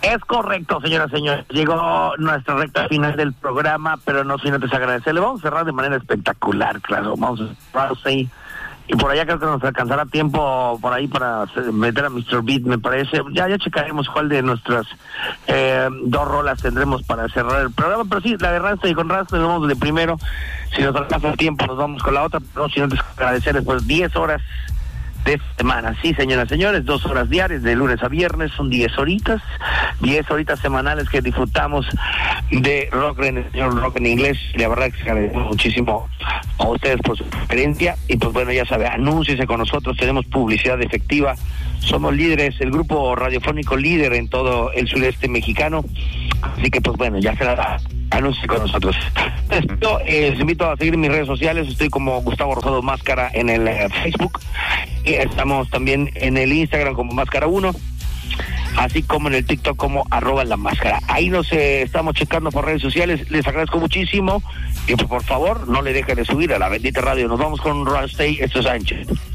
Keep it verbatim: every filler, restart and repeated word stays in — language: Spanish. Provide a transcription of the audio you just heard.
Es correcto, señora, señor. Llegó nuestra recta final del programa, pero no sin antes agradecerle. Vamos a cerrar de manera espectacular, claro. Vamos a cerrar ahí. Y por allá creo que nos alcanzará tiempo por ahí para meter a mister Beat, me parece. Ya ya checaremos cuál de nuestras eh, dos rolas tendremos para cerrar el programa. Pero sí, la de Rasta y con Rasta nos vamos de primero. Si nos alcanza el tiempo, nos vamos con la otra. Pero sin antes agradecerles, pues diez horas de semana, sí, señoras y señores, dos horas diarias, de lunes a viernes, son diez horitas, diez horitas semanales que disfrutamos de rock en señor rock en inglés. La verdad que se agradecemos muchísimo a ustedes por su experiencia, y pues bueno, ya sabe, anúnciese con nosotros, tenemos publicidad efectiva, somos líderes, el grupo radiofónico líder en todo el sureste mexicano, así que pues bueno, ya se la da. Anuncie con nosotros. Yo eh, les invito a seguir mis redes sociales. Estoy como Gustavo Rosado Máscara en el eh, Facebook. Y estamos también en el Instagram como Máscara uno. Así como en el TikTok como arroba la máscara. Ahí nos eh, estamos checando por redes sociales. Les agradezco muchísimo. Y por favor, no le dejen de subir a la bendita radio. Nos vamos con Rastay. Esto es Sánchez.